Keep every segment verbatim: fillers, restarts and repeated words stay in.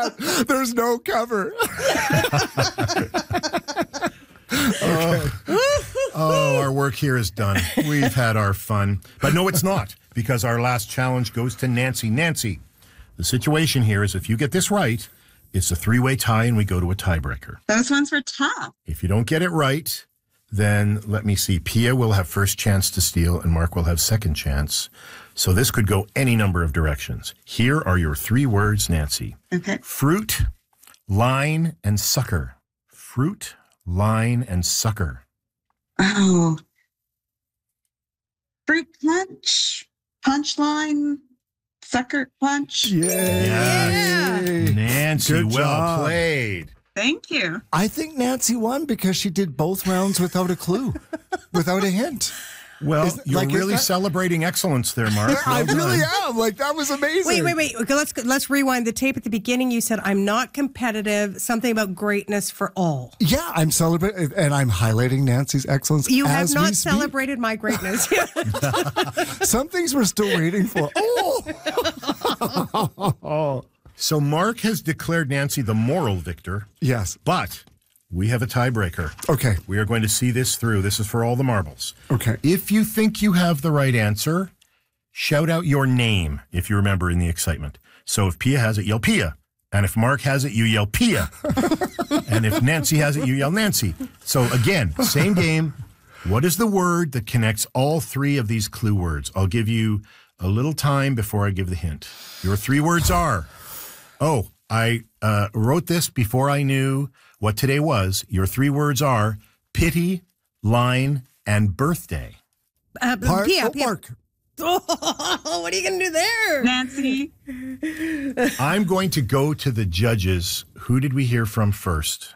God, there's no cover. Okay. Oh, our work here is done. We've had our fun. But no, it's not, because our last challenge goes to Nancy. Nancy, the situation here is if you get this right, it's a three-way tie and we go to a tiebreaker. Those ones were tough. If you don't get it right, then let me see. Pia will have first chance to steal and Mark will have second chance. So this could go any number of directions. Here are your three words, Nancy. Okay. Fruit, line, and sucker. Fruit, line, and sucker. Oh. Fruit punch, punchline, sucker punch. Yeah. Yes. Nancy, Good well job. played. Thank you. I think Nancy won because she did both rounds without a clue, without a hint. Well, Is- you're like, is really that- celebrating excellence there, Mark. I Well really done. am. Like, that was amazing. Wait, wait, wait. Okay, let's let's rewind the tape. At the beginning, you said, I'm not competitive, something about greatness for all. Yeah, I'm celebrating, and I'm highlighting Nancy's excellence. You have as we not speak. celebrated my greatness. Some things we're still waiting for. Oh! So Mark has declared Nancy the moral victor, Yes. but we have a tiebreaker. Okay. We are going to see this through. This is for all the marbles. Okay. If you think you have the right answer, shout out your name, if you remember, in the excitement. So if Pia has it, yell Pia. And if Mark has it, you yell Pia. And if Nancy has it, you yell Nancy. So again, same game. What is the word that connects all three of these clue words? I'll give you a little time before I give the hint. Your three words are, oh, I uh, wrote this before I knew what today was. Your three words are pity, line, and birthday. Uh, Par- Pia, oh, Pia. Mark. Oh, what are you going to do there? Nancy. I'm going to go to the judges. Who did we hear from first?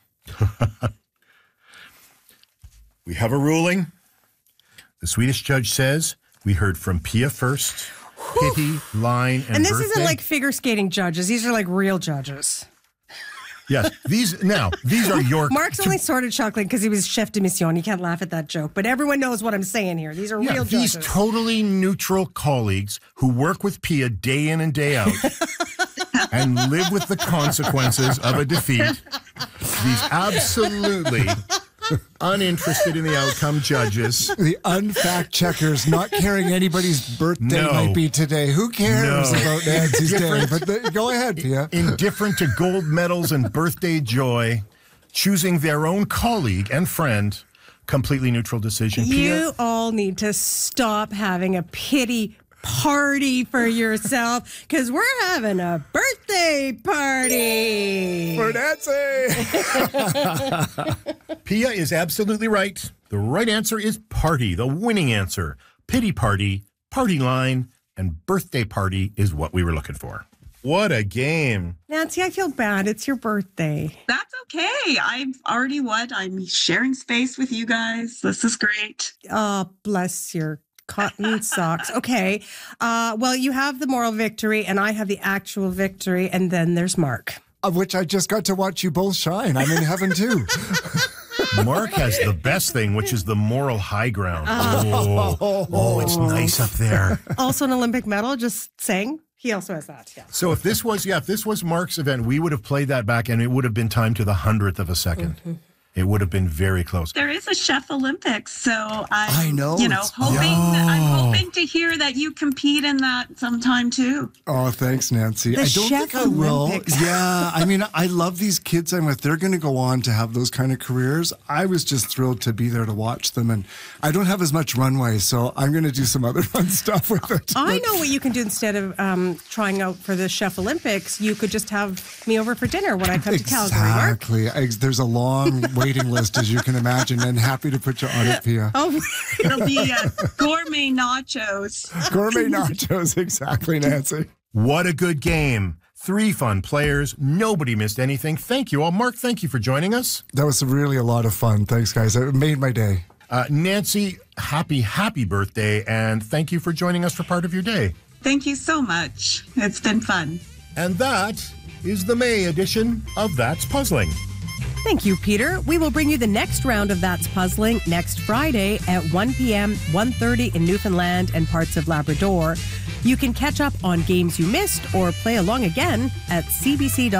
We have a ruling. The Swedish judge says we heard from Pia first, pity, line, and And this birthday. isn't like figure skating judges. These are like real judges. Yes, these now these are your Mark's only sort of chuckling because he was chef de mission. You can't laugh at that joke. But everyone knows what I'm saying here. These are yeah, real these judges. totally neutral colleagues who work with Pia day in and day out and live with the consequences of a defeat. These absolutely uninterested in the outcome judges. The unfact checkers not caring anybody's birthday No. might be today. Who cares No. about Nancy's day? Different. But the, go ahead, Pia. Indifferent to gold medals and birthday joy, choosing their own colleague and friend. Completely neutral decision. Pia, You all need to stop having a pity party for yourself because we're having a birthday party. For Nancy. Pia is absolutely right. The right answer is party, the winning answer. Pity party, party line, and birthday party is what we were looking for. What a game. Nancy, I feel bad. It's your birthday. That's okay. I've already won. I'm sharing space with you guys. This is great. Oh, bless your cotton socks. Okay. Uh, well, you have the moral victory, and I have the actual victory, and then there's Mark. Of which I just got to watch you both shine. I'm in heaven too. Mark has the best thing, which is the moral high ground. Oh, oh, it's nice up there. Also an Olympic medal, just saying. He also has that, yeah. So if this was, yeah, if this was Mark's event, we would have played that back and it would have been timed to the hundredth of a second. Mm-hmm. It would have been very close. There is a Chef Olympics, so I'm, I know, you know, it's- hoping Oh. I'm hoping to hear that you compete in that sometime too. Oh, thanks, Nancy. The I don't Chef think I will. Olympics. Yeah, I mean, I love these kids I'm with. They're going to go on to have those kind of careers. I was just thrilled to be there to watch them, and I don't have as much runway, so I'm going to do some other fun stuff with it. I But- know what you can do instead of um, trying out for the Chef Olympics. You could just have me over for dinner when I come to Calgary, Mark. Exactly. Ex- There's a long waiting list, as you can imagine, and happy to put you on it, Pia. Oh, It'll be uh, gourmet nachos. Gourmet nachos, exactly, Nancy. What a good game. Three fun players. Nobody missed anything. Thank you all. Mark, thank you for joining us. That was really a lot of fun. Thanks, guys. It made my day. Uh, Nancy, happy, happy birthday, and thank you for joining us for part of your day. Thank you so much. It's been fun. And that is the May edition of That's Puzzling. thank you, Peter. We will bring you the next round of That's Puzzling next Friday at one p.m., one thirty in Newfoundland and parts of Labrador. You can catch up on games you missed or play along again at c b c dot